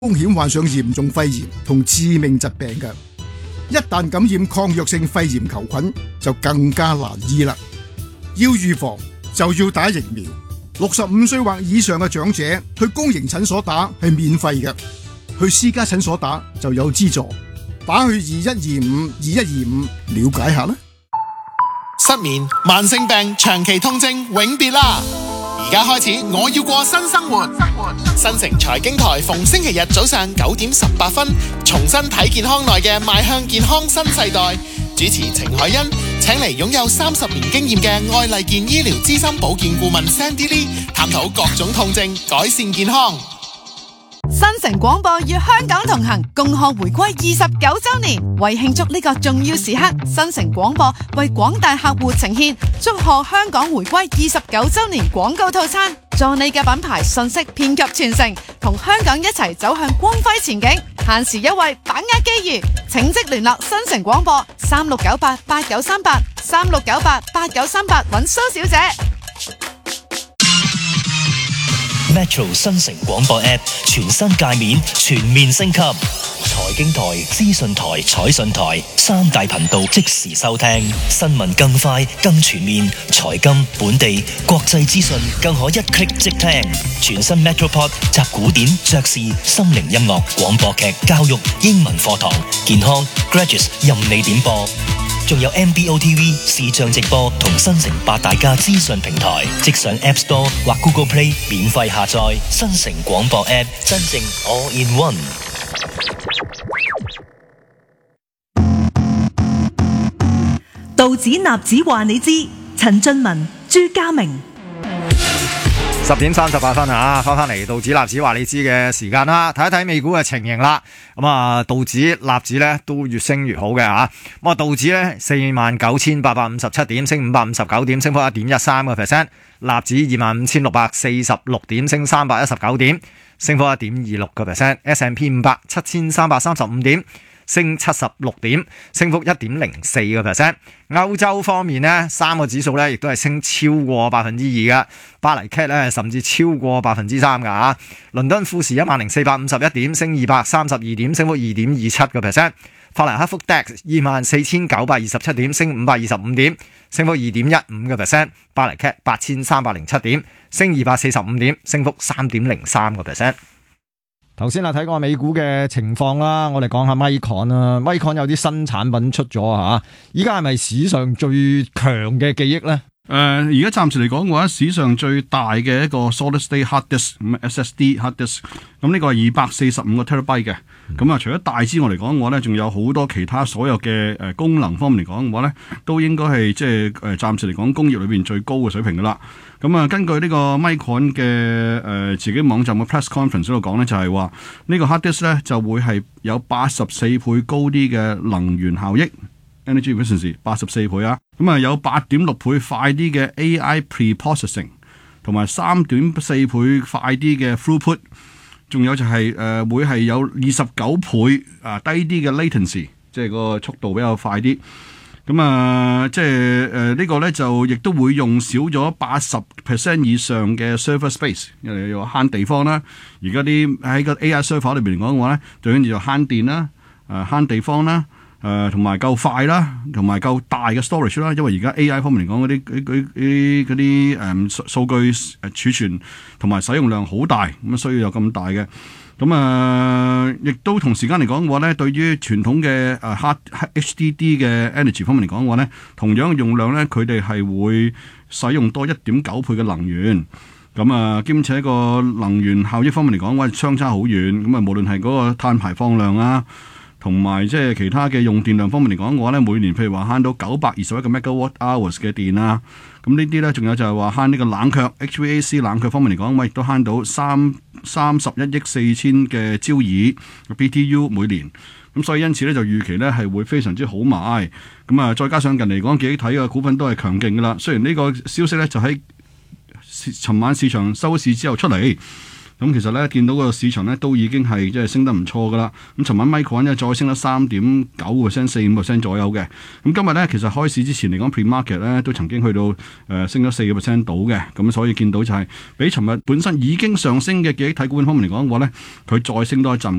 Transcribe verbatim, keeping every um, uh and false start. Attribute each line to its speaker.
Speaker 1: 風險患上嚴重肺炎同致命疾病嘅。一旦感染抗藥性肺炎球菌，就更加難醫啦。要預防就要打疫苗。六十五歲或以上嘅長者去公營診所打係免費嘅，去私家診所打就有資助。打去二一二五二一二五了解下啦。
Speaker 2: 失眠、慢性病、長期痛症永別啦！而家開始，我要過新生活。新城財經台逢星期日早上九點十八分，重新睇健康內嘅邁向健康新世代。主持程海欣請嚟擁有三十年經驗嘅愛麗健醫療資深保健顧問 Sandy Lee， 探討各種痛症，改善健康。
Speaker 3: 新城廣播與香港同行，共賀回歸二十九周年。為慶祝呢個重要時刻，新城廣播為廣大客戶呈現祝賀香港回歸二十九周年廣告套餐，助你嘅品牌信息遍及全城，同香港一齊走向光輝前景。限時優惠，把握機遇，請即聯絡新城廣播三六九八八九三八三六九八八九三八揾蘇小姐。
Speaker 4: Metro 新城廣播 App 全新界面全面升級，財經台、資訊台、彩訊台三大頻道即時收聽，新聞更快更全面，財金、本地、國際資訊更可一 click 即聽。全新 Metropod 集古典、爵士、心靈音樂、廣播劇、教育、英文課堂、健康、Graduates 任你點播。仲有 M B O T V 視像直播同新城八大家資訊平台，即上 App Store 或 Google Play 免費下載。新城廣播 App 真正 All in One。
Speaker 5: 道指納指話你知，陳俊文、朱家明。
Speaker 6: 十點三十八分啊，翻翻嚟道指納指話你知嘅時間啦，睇一睇美股嘅情形啦。咁啊，道指納指咧都越升越好嘅吓。咁啊，道指咧四萬九千八百五十七點，升五百五十九點，升幅一點一三個 percent。納指二萬五千六百四十六點，升三百一十九點，升幅一點二六個 percent。S and P 五百七千三百三十五點，升七十六點，升幅一點零四個 percent。歐洲方面呢，三個指數咧亦都係升超過百分之二嘅，巴黎 C A C 咧甚至超過百分之三嘅嚇。倫敦富時一萬零四百五十一點，升二百三十二點，升幅二點二七個 percent。法蘭克福 D A X 二萬四千九百二十七點，升五百二十五點，升幅二點一五個 percent。巴黎 C A C 八千三百零七點，升二百四十五點，升幅三點零三個 percent。頭先啊睇過美股嘅情況啦，我哋講下 Micron 啦 ，Micron 有啲新產品出咗吓，依家係咪史上最強嘅記憶咧？
Speaker 7: 誒，而家暫時嚟講嘅話，史上最大嘅一個 Solid State Hard Disk 咁 S S D Hard Disk， 咁呢個係二百四十五個 terabyte 嘅。咁啊，除咗大之外嚟講嘅話咧，仲有好多其他所有嘅誒功能方面嚟講嘅話咧，都應該係即係誒暫時嚟講工業裏邊最高嘅水平噶啦。咁啊，根據呢個 Micron 嘅誒、呃、自己網站嘅 press conference 嗰度講咧，就係話呢個 hard disk 咧就會係有八十四倍高啲嘅能源效益 ，energy efficiency 八十四倍啊。咁啊，有八點六倍快啲嘅 A I preprocessing， 同埋三點四倍快啲嘅 throughput， 仲有就係、是、誒、呃、會係有二十九倍啊低啲嘅 latency， 即係個速度比較快啲。咁啊，即係誒呢個咧就亦都會用少咗八十 percent 以上嘅 server space， 因為要慳地方啦。而家啲喺個 A I server 裏邊嚟講嘅話咧，最緊要就慳電啦，誒慳地方啦，誒同埋夠快啦，同埋夠大嘅 storage 啦。因為而家 A I 方面嚟講，嗰啲嗰啲嗰啲誒數數據誒儲存同埋使用量好大，咁啊需要有咁大嘅。咁啊，亦都同時間嚟講嘅話咧，對於傳統嘅誒 hard H D D 嘅 energy 方面嚟講嘅話咧，同樣嘅用量咧，佢哋係會使用多一點九倍嘅能源。咁啊，兼且個能源效益方面嚟講嘅話，相差好遠。咁啊，無論係嗰個碳排放量啊，同埋即係其他嘅用電量方面嚟講嘅話咧，每年譬如話慳到九百二十一個 megawatt hours 嘅電啊。咁呢啲咧，仲有就係話慳呢個冷卻 H V A C 冷卻方面嚟講，我亦都慳到三三十一億四千嘅焦耳 B T U 每年。咁所以因此咧，就預期咧係會非常之好賣。咁啊，再加上近嚟講記憶體嘅股份都係強勁噶啦。雖然呢個消息咧就喺尋晚市場收市之後出嚟。咁其實咧，見到個市場咧都已經係即係升得唔錯噶啦。咁尋晚 Micron 咧再升咗三點九 percent、四五 percent 左右嘅。咁今日咧其實開市之前嚟講 pre-market 咧都曾經去到誒、呃、升咗四個 percent 到嘅。咁所以見到就係比尋日本身已經上升嘅記憶體股份方面嚟講嘅話咧，佢再升多一陣。